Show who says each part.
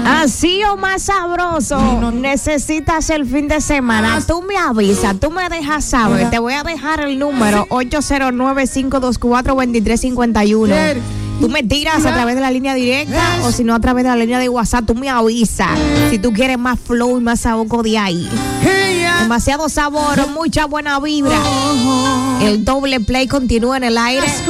Speaker 1: Así o más sabroso, necesitas el fin de semana. Tú me avisas, tú me dejas saber. Te voy a dejar el número 809-524-2351. Tú me tiras a través de la línea directa o si no a través de la línea de WhatsApp. Tú me avisas si tú quieres más flow y más sabor de ahí. Demasiado sabor, mucha buena vibra. El doble play continúa en el aire.